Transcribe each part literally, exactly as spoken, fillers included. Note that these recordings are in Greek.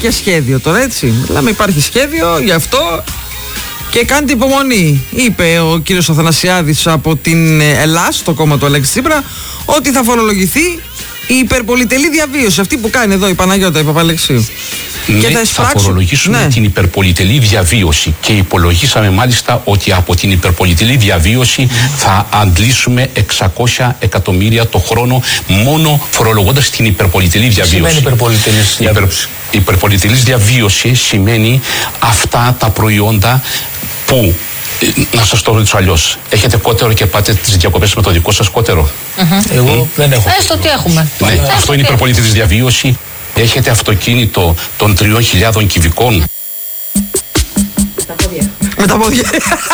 και σχέδιο τώρα, έτσι. Λέμε υπάρχει σχέδιο γι' αυτό και κάντε υπομονή. Είπε ο κύριος Αθανασιάδης από την Ελλάς, το κόμμα του Αλέξη Τσίπρα, ότι θα φορολογηθεί η υπερπολιτελή διαβίωση. Αυτή που κάνει εδώ η Παναγιώτα η Παπαλεξίου. Ναι, και θα, θα φορολογήσουμε ναι. την υπερπολιτελή διαβίωση και υπολογίσαμε μάλιστα ότι από την υπερπολιτελή διαβίωση θα αντλήσουμε εξακόσια εκατομμύρια το χρόνο μόνο φορολογώντας την υπερπολιτελή διαβίωση. Σημαίνει υπερπολιτελής διαβίωση. Η υπερπολιτελής διαβίωση σημαίνει αυτά τα προϊόντα που, να σας το ρωτήσω αλλιώς, έχετε κότερο και πάτε τις διακοπές με το δικό σας κότερο? Mm-hmm. Εγώ mm. δεν έχω. Έστω τι έχουμε. Ναι, Έστω αυτό είναι υπερπολιτελής διαβίωση. Έχετε αυτοκίνητο των τριών χιλιάδων κυβικών. Με τα πόδια. Με τα πόδια.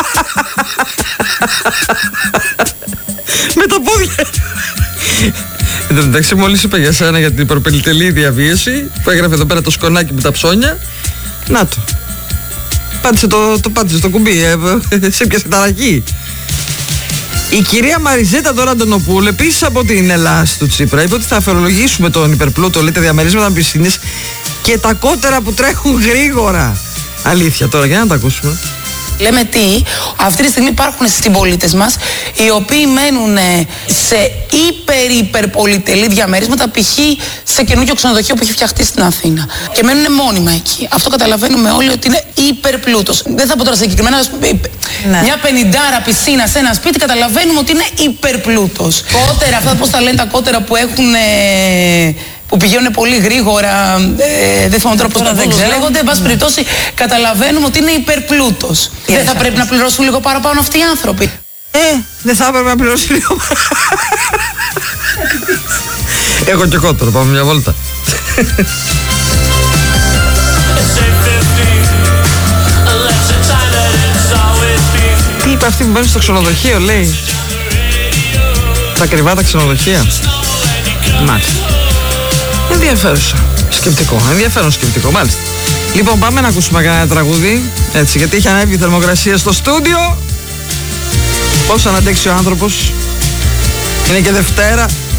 Με τα πόδια. Εν τω μεταξύ, μόλις είπα για σένα για την υπερπολιτελή διαβίωση, που έγραφε εδώ πέρα το σκονάκι με τα ψώνια. Να το. Πάτησε το, το πάτησε το κουμπί, ε, σε πιάσε ταραχή. Η κυρία Μαριζέτα τώρα Αντωνοπούλου, επίσης από την Ελλάς του Τσίπρα, είπε ότι θα φορολογήσουμε τον υπερπλούτο, λέτε, διαμερίσματα με πισίνες και τα κότερα που τρέχουν γρήγορα. Αλήθεια τώρα, για να τα ακούσουμε. Λέμε τι, αυτή τη στιγμή υπάρχουν συμπολίτες μας οι οποίοι μένουν σε υπερ-υπερπολιτελή διαμερίσματα, π.χ. σε καινούργιο ξενοδοχείο που έχει φτιαχτεί στην Αθήνα. Και μένουν μόνιμα εκεί. Αυτό καταλαβαίνουμε όλοι ότι είναι υπερπλούτος. Δεν θα πω τώρα συγκεκριμένα, ναι. μια πενηντάρα πισίνα σε ένα σπίτι, καταλαβαίνουμε ότι είναι υπερπλούτος. Κότερα, αυτά πώς τα λένε τα κότερα που έχουν. Ε, που πηγαίνουν πολύ γρήγορα, ε, δεν θυμάμαι τώρα πώς τα λέγονται, εν πάση περιπτώσει καταλαβαίνουμε ότι είναι υπερπλούτος. Δεν θα πρέπει να πληρώσουν λίγο παραπάνω αυτοί οι άνθρωποι? Ε, δεν θα έπρεπε να πληρώσουν λίγο Έχω και κότερο, πάμε μια βόλτα. Τι είπε αυτή που μπαίνει στο ξενοδοχείο, λέει? Τα ακριβά τα ξενοδοχεία. Μάλιστα. Ενδιαφέρουσα. Σκεπτικό. Ενδιαφέρον σκεπτικό, μάλιστα. Λοιπόν, πάμε να ακούσουμε κανένα τραγούδι. Έτσι, γιατί έχει ανέβει η θερμοκρασία στο στούντιο. Πώς να αντέξει ο άνθρωπος? Είναι και Δευτέρα.